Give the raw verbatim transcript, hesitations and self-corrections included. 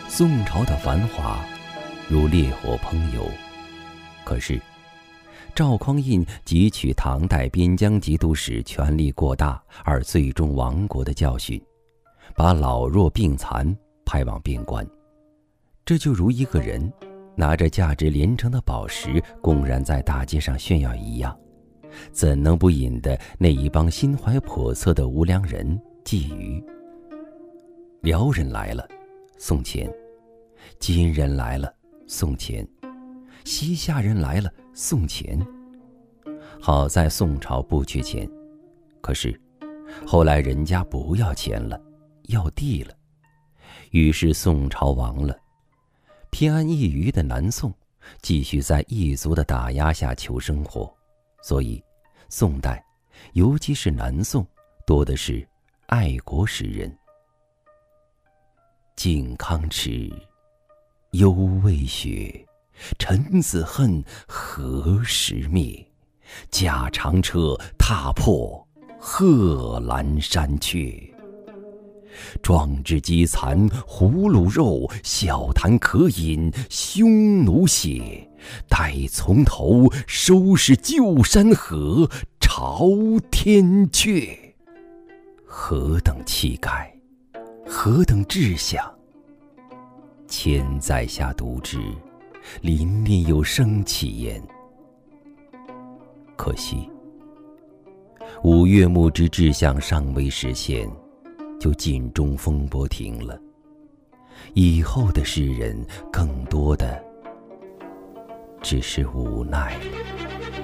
宋朝的繁华如烈火烹油，可是赵匡胤汲取唐代边疆节度使权力过大而最终亡国的教训，把老弱病残派往边关。这就如一个人拿着价值连城的宝石公然在大街上炫耀一样，怎能不引得那一帮心怀叵测的无良人觊觎？辽人来了，送钱；金人来了，送钱；西夏人来了，送钱。好在宋朝不缺钱，可是后来人家不要钱了，要地了，于是宋朝亡了。偏安一隅的南宋继续在异族的打压下求生活，所以宋代，尤其是南宋，多的是爱国诗人。靖康耻，犹未雪，臣子恨，何时灭？驾长车，踏破贺兰山缺。壮志饥残胡虏肉，笑谈渴饮匈奴血。待从头，收拾旧山河，朝天阙。何等气概，何等志向！千载下读之，临念有生气焉。可惜，五岳牧之志向尚未实现，就尽中风波停了。以后的诗人，更多的只是无奈了。